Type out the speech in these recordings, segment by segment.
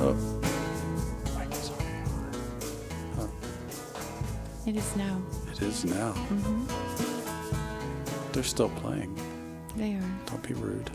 Mic is already on. It is now. It is now. They're still playing. They are. Don't be rude.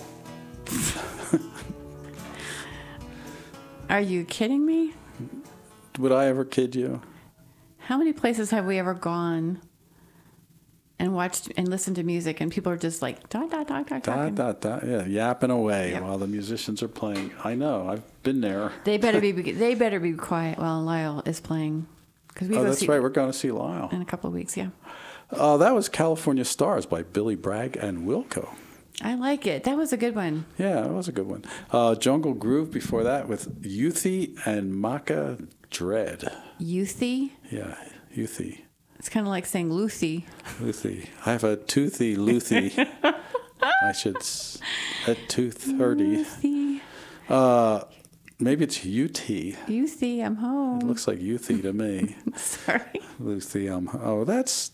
Are you kidding me? Would I ever kid you? How many places have we ever gone and watched and listened to music and people are just like dot dot dot dot Dot, dot, dot. Yeah, yapping away while the musicians are playing. I know. I've been there. They better be quiet while Lyle is playing. Because That's right. We're going to see Lyle in a couple of weeks. Yeah. That was California Stars by Billy Bragg and Wilco. I like it. That was a good one. Yeah, it was a good one. Jungle Groove before that with Youthy and Maka Dread. Youthy? Yeah, Youthy. It's kind of like saying Lucy. Lucy. I have a toothy Lucy. I should. A tooth 30. Lucy. Maybe it's UT. Youthy, I'm home. It looks like Youthy to me. Sorry. Lucy, that's,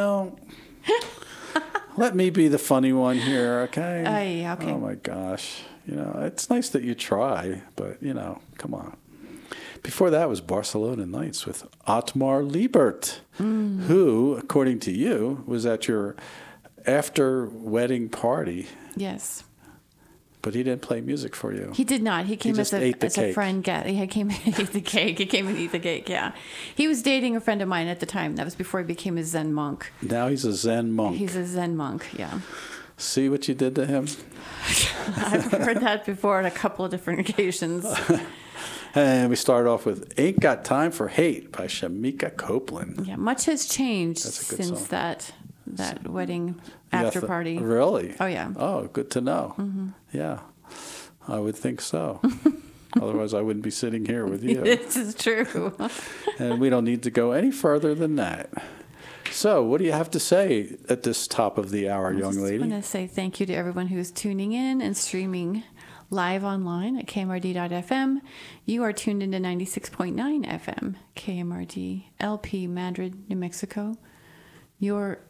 let me be the funny one here, okay? Yeah, okay. Oh, my gosh. It's nice that you try, but, come on. Before that was Barcelona Nights with Otmar Liebert, who, according to you, was at your after-wedding party. Yes. But he didn't play music for you. He did not. He came as a friend. He came and ate the cake. He came and ate the cake, yeah. He was dating a friend of mine at the time. That was before he became a Zen monk. Now he's a Zen monk. He's a Zen monk, yeah. See what you did to him? I've heard that before on a couple of different occasions. And we started off with Ain't Got Time for Hate by Shamika Copeland. Yeah, much has changed since song. that wedding after party. Really? Oh, yeah. Oh, good to know. Yeah, I would think so. Otherwise, I wouldn't be sitting here with you. This is true. And we don't need to go any further than that. So, what do you have to say at this top of the hour, young lady? I just want to say thank you to everyone who's tuning in and streaming live online at KMRD.FM. You are tuned into 96.9 FM, KMRD, LP, Madrid, New Mexico. Your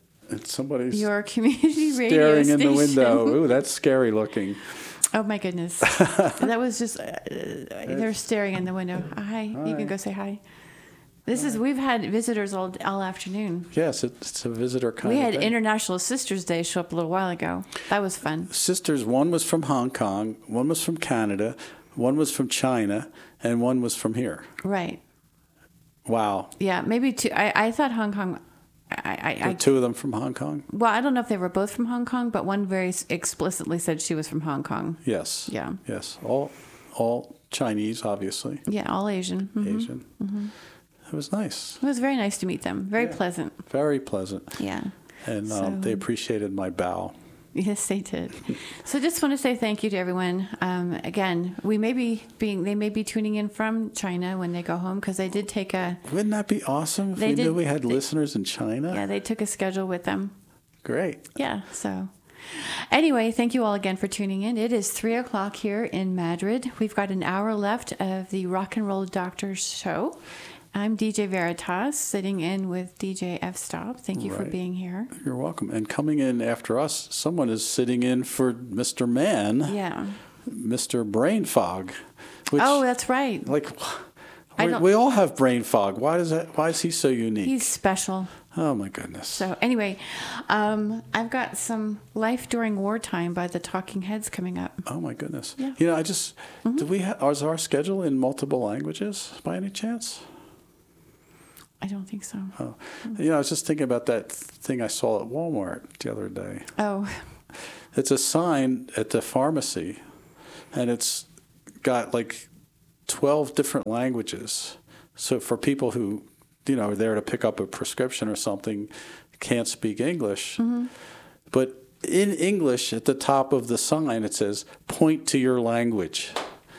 community radio staring station. in the window. Ooh, that's scary looking. Oh, my goodness. That was just, they're staring in the window. Hi. You can go say hi. We've had visitors all afternoon. Yes, it's a visitor kind of thing. We had thing. International Sisters Day show up a little while ago. That was fun. Sisters, one was from Hong Kong, one was from Canada, one was from China, and one was from here. Right. Wow. Yeah, maybe two. I thought Hong Kong. Two of them from Hong Kong? Well, I don't know if they were both from Hong Kong, but one very explicitly said she was from Hong Kong. Yes. Yeah. Yes. All Chinese, obviously. Yeah, all Asian. Mm-hmm. Asian. Mm-hmm. It was nice. It was very nice to meet them. Very pleasant. Very pleasant. Yeah. And they appreciated my bow. Yes, they did. So just want to say thank you to everyone. Again, they may be tuning in from China when they go home because they did take Wouldn't that be awesome if we knew we had listeners in China? Yeah, they took a schedule with them. Great. Yeah, so anyway, thank you all again for tuning in. It is 3:00 here in Madrid. We've got an hour left of the Rock and Roll Doctors show. I'm DJ Veritas, sitting in with DJ F. Stop. Thank you for being here. You're welcome. And coming in after us, someone is sitting in for Mr. Man. Yeah. Mr. Brain Fog. That's right. We all have brain fog. Why is he so unique? He's special. Oh, my goodness. So anyway, I've got some Life During Wartime by the Talking Heads coming up. Oh, my goodness. Yeah. I just, is our schedule in multiple languages by any chance? I don't think so. Oh. I was just thinking about that thing I saw at Walmart the other day. Oh. It's a sign at the pharmacy, and it's got 12 different languages. So for people who, are there to pick up a prescription or something, can't speak English. Mm-hmm. But in English, at the top of the sign, it says, "Point to your language."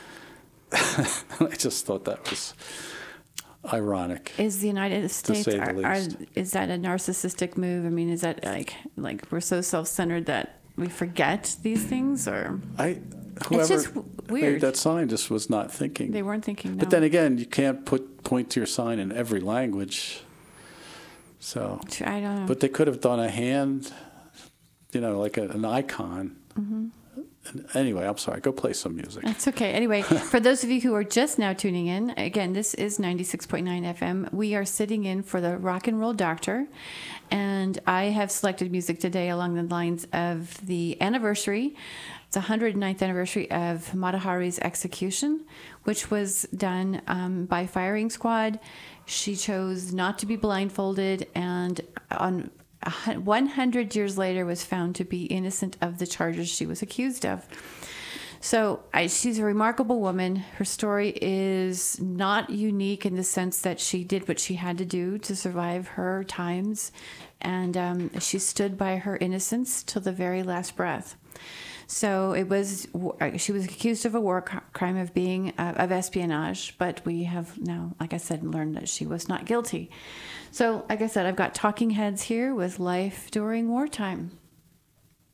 I just thought that was ironic. Is the United States, to say the least. Is that a narcissistic move? I mean, is that like we're so self-centered that we forget these things, or whoever it's just weird. made that sign just was not thinking. They weren't thinking. No. But then again, you can't point to your sign in every language. So I don't know. But they could have done a hand, like an icon, Anyway, I'm sorry. Go play some music. That's okay. Anyway, for those of you who are just now tuning in, again, this is 96.9 FM. We are sitting in for the Rock and Roll Doctor, and I have selected music today along the lines of the anniversary. It's the 109th anniversary of Mata Hari's execution, which was done by firing squad. She chose not to be blindfolded, and on 100 years later was found to be innocent of the charges she was accused of. So she's a remarkable woman. Her story is not unique in the sense that she did what she had to do to survive her times, and she stood by her innocence till the very last breath. So she was accused of a war crime of being of espionage, but we have now, like I said, learned that she was not guilty. So, like I said, I've got Talking Heads here with Life During Wartime.